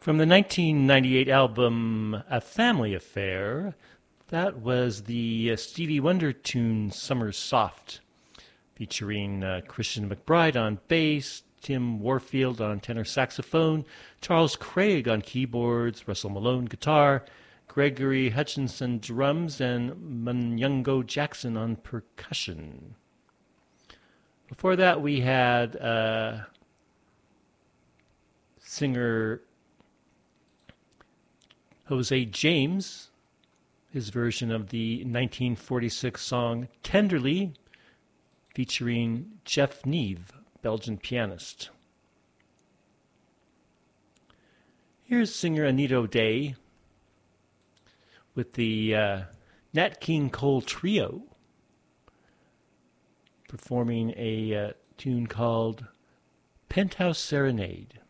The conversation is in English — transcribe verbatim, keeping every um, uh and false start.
From the nineteen ninety-eight album A Family Affair, that was the uh, Stevie Wonder tune Summer Soft, featuring uh, Christian McBride on bass, Tim Warfield on tenor saxophone, Charles Craig on keyboards, Russell Malone guitar, Gregory Hutchinson drums, and Munyango Jackson on percussion. Before that, we had uh, singer Jose James, his version of the nineteen forty-six song Tenderly, featuring Jeff Neve, Belgian pianist. Here's singer Anita O'Day with the uh, Nat King Cole Trio performing a uh, tune called Penthouse Serenade.